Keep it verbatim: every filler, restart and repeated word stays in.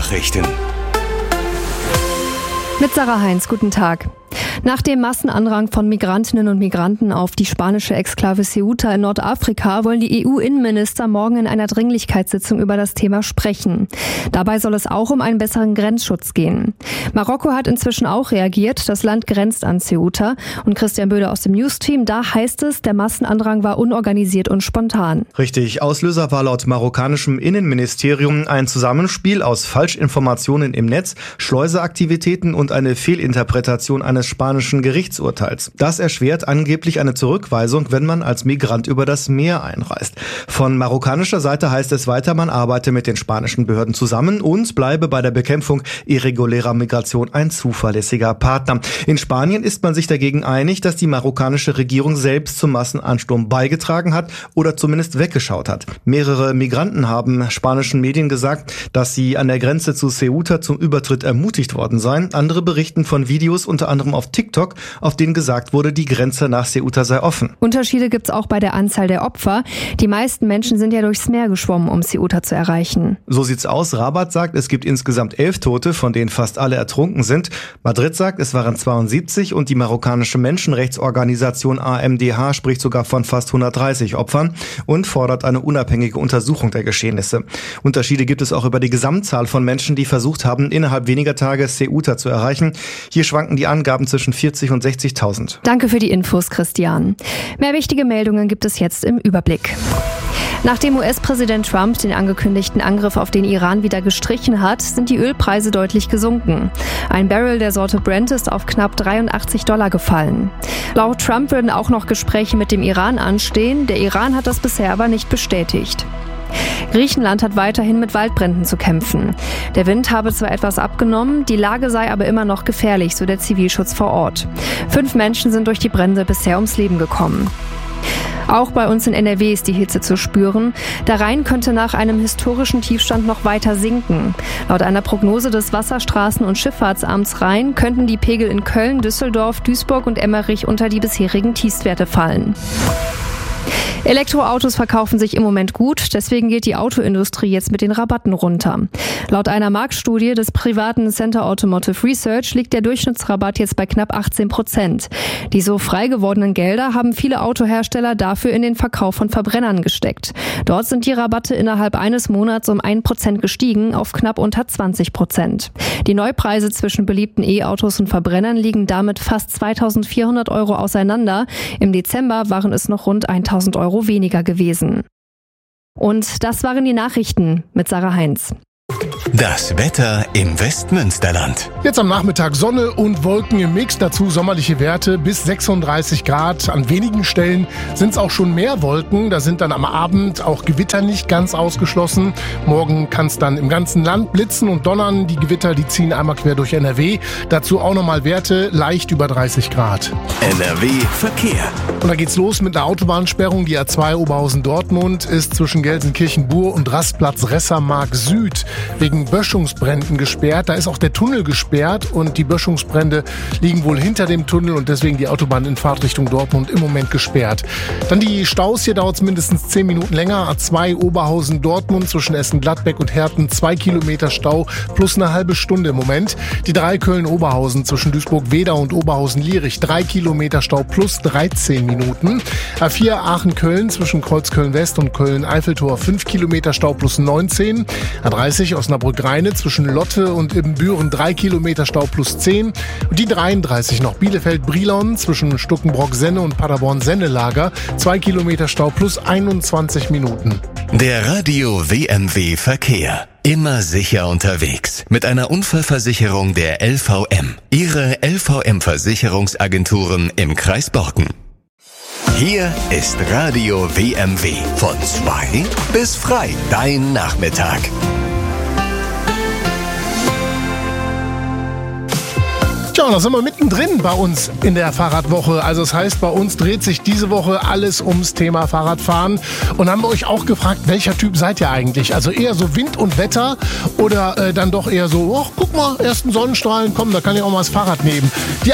Nachrichten. Mit Sarah Heinz, guten Tag. Nach dem Massenandrang von Migrantinnen und Migranten auf die spanische Exklave Ceuta in Nordafrika wollen die E U-Innenminister morgen in einer Dringlichkeitssitzung über das Thema sprechen. Dabei soll es auch um einen besseren Grenzschutz gehen. Marokko hat inzwischen auch reagiert. Das Land grenzt an Ceuta. Und Christian Böde aus dem News-Team, da heißt es, der Massenandrang war unorganisiert und spontan. Richtig, Auslöser war laut marokkanischem Innenministerium ein Zusammenspiel aus Falschinformationen im Netz, Schleuseaktivitäten und eine Fehlinterpretation eines spanischen Gerichtsurteils. Das erschwert angeblich eine Zurückweisung, wenn man als Migrant über das Meer einreist. Von marokkanischer Seite heißt es weiter, man arbeite mit den spanischen Behörden zusammen und bleibe bei der Bekämpfung irregulärer Migration ein zuverlässiger Partner. In Spanien ist man sich dagegen einig, dass die marokkanische Regierung selbst zum Massenansturm beigetragen hat oder zumindest weggeschaut hat. Mehrere Migranten haben spanischen Medien gesagt, dass sie an der Grenze zu Ceuta zum Übertritt ermutigt worden seien. Andere berichten von Videos unter anderem auf TikTok, auf denen gesagt wurde, die Grenze nach Ceuta sei offen. Unterschiede gibt es auch bei der Anzahl der Opfer. Die meisten Menschen sind ja durchs Meer geschwommen, um Ceuta zu erreichen. So sieht's aus. Rabat sagt, es gibt insgesamt elf Tote, von denen fast alle ertrunken sind. Madrid sagt, es waren zweiundsiebzig und die marokkanische Menschenrechtsorganisation A M D H spricht sogar von fast hundertdreißig Opfern und fordert eine unabhängige Untersuchung der Geschehnisse. Unterschiede gibt es auch über die Gesamtzahl von Menschen, die versucht haben, innerhalb weniger Tage Ceuta zu erreichen. Hier schwanken die Angaben zwischen vierzig und sechzigtausend. Danke für die Infos, Christian. Mehr wichtige Meldungen gibt es jetzt im Überblick. Nachdem U S-Präsident Trump den angekündigten Angriff auf den Iran wieder gestrichen hat, sind die Ölpreise deutlich gesunken. Ein Barrel der Sorte Brent ist auf knapp dreiundachtzig Dollar gefallen. Laut Trump würden auch noch Gespräche mit dem Iran anstehen. Der Iran hat das bisher aber nicht bestätigt. Griechenland hat weiterhin mit Waldbränden zu kämpfen. Der Wind habe zwar etwas abgenommen, die Lage sei aber immer noch gefährlich, so der Zivilschutz vor Ort. Fünf Menschen sind durch die Brände bisher ums Leben gekommen. Auch bei uns in N R W ist die Hitze zu spüren. Der Rhein könnte nach einem historischen Tiefstand noch weiter sinken. Laut einer Prognose des Wasserstraßen- und Schifffahrtsamts Rhein könnten die Pegel in Köln, Düsseldorf, Duisburg und Emmerich unter die bisherigen Tiefstwerte fallen. Elektroautos verkaufen sich im Moment gut, deswegen geht die Autoindustrie jetzt mit den Rabatten runter. Laut einer Marktstudie des privaten Center Automotive Research liegt der Durchschnittsrabatt jetzt bei knapp achtzehn Prozent. Die so frei gewordenen Gelder haben viele Autohersteller dafür in den Verkauf von Verbrennern gesteckt. Dort sind die Rabatte innerhalb eines Monats um ein Prozent gestiegen auf knapp unter zwanzig Prozent. Die Neupreise zwischen beliebten E-Autos und Verbrennern liegen damit fast zweitausendvierhundert Euro auseinander. Im Dezember waren es noch rund eintausend Euro weniger gewesen. Und das waren die Nachrichten mit Sarah Heinz. Das Wetter im Westmünsterland. Jetzt am Nachmittag Sonne und Wolken im Mix, dazu sommerliche Werte bis sechsunddreißig Grad. An wenigen Stellen sind es auch schon mehr Wolken. Da sind dann am Abend auch Gewitter nicht ganz ausgeschlossen. Morgen kann es dann im ganzen Land blitzen und donnern. Die Gewitter, die ziehen einmal quer durch N R W. Dazu auch nochmal Werte leicht über dreißig Grad. N R W Verkehr. Und da geht's los mit einer Autobahnsperrung. Die A zwei Oberhausen-Dortmund ist zwischen Gelsenkirchen-Bur und Rastplatz Ressermark Süd wegen Böschungsbränden gesperrt. Da ist auch der Tunnel gesperrt und die Böschungsbrände liegen wohl hinter dem Tunnel und deswegen die Autobahn in Fahrtrichtung Dortmund im Moment gesperrt. Dann die Staus, hier dauert es mindestens zehn Minuten länger. A zwei Oberhausen-Dortmund zwischen Essen-Gladbeck und Herten, zwei Kilometer Stau plus eine halbe Stunde im Moment. Die drei Köln-Oberhausen zwischen Duisburg-Wedau und Oberhausen-Lierich, drei Kilometer Stau plus dreizehn Minuten. A vier Aachen-Köln zwischen Kreuzköln-West und Köln-Eiffeltor, fünf Kilometer Stau plus neunzehn. A dreißig Osnabrück-Rheine zwischen Lotte und Ibbenbüren, drei Kilometer Stau plus zehn. Und die dreiunddreißig noch Bielefeld-Brilon zwischen Stuckenbrock-Senne und Paderborn-Senne-Lager, zwei Kilometer Stau plus einundzwanzig Minuten. Der Radio W M W Verkehr. Immer sicher unterwegs. Mit einer Unfallversicherung der L V M. Ihre L V M-Versicherungsagenturen im Kreis Borken. Hier ist Radio W M W. Von zwei bis frei. Dein Nachmittag. Tja, und da sind wir mittendrin bei uns in der Fahrradwoche. Also das heißt, bei uns dreht sich diese Woche alles ums Thema Fahrradfahren. Und haben wir euch auch gefragt, welcher Typ seid ihr eigentlich? Also eher so Wind und Wetter oder äh, dann doch eher so, ach, guck mal, ersten Sonnenstrahlen, komm, da kann ich auch mal das Fahrrad nehmen. Die